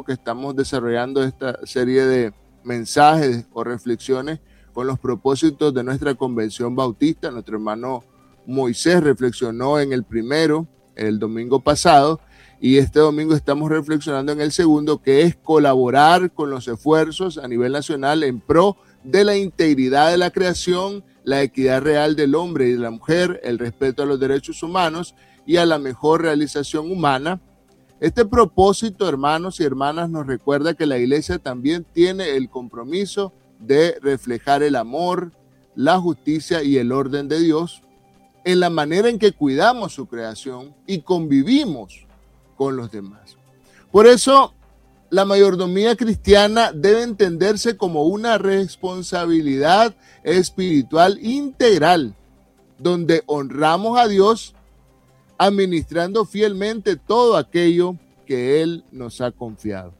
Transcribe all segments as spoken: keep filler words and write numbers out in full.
que estamos desarrollando esta serie de mensajes o reflexiones con los propósitos de nuestra convención bautista. Nuestro hermano Moisés reflexionó en el primero, el domingo pasado, y este domingo estamos reflexionando en el segundo, que es colaborar con los esfuerzos a nivel nacional en pro de la integridad de la creación, la equidad real del hombre y de la mujer, el respeto a los derechos humanos y a la mejor realización humana. Este propósito, hermanos y hermanas, nos recuerda que la iglesia también tiene el compromiso de reflejar el amor, la justicia y el orden de Dios en la manera en que cuidamos su creación y convivimos con los demás. Por eso, la mayordomía cristiana debe entenderse como una responsabilidad espiritual integral, donde honramos a Dios administrando fielmente todo aquello que Él nos ha confiado.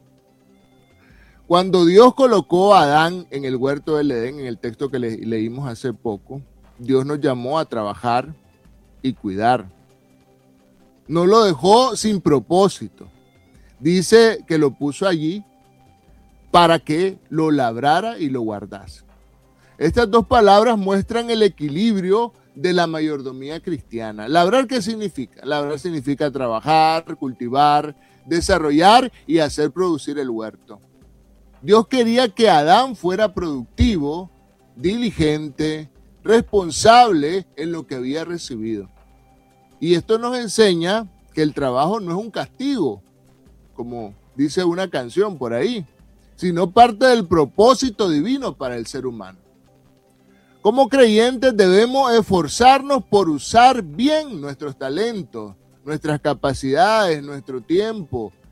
Cuando Dios colocó a Adán en el huerto del Edén, en el texto que le leímos hace poco, Dios nos llamó a trabajar y cuidar. No lo dejó sin propósito. Dice que lo puso allí para que lo labrara y lo guardase. Estas dos palabras muestran el equilibrio de la mayordomía cristiana. ¿Labrar qué significa? Labrar significa trabajar, cultivar, desarrollar y hacer producir el huerto. Dios quería que Adán fuera productivo, diligente, responsable en lo que había recibido. Y esto nos enseña que el trabajo no es un castigo, como dice una canción por ahí, sino parte del propósito divino para el ser humano. Como creyentes debemos esforzarnos por usar bien nuestros talentos, nuestras capacidades, nuestro tiempo,